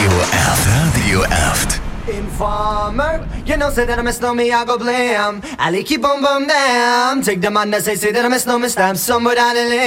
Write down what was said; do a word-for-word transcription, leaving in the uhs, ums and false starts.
F. Radio F. Informer, you know say that I miss no me, I go blame. I keep on bum them. Take the man that say say that I miss no me, stamp somewhere down the lane.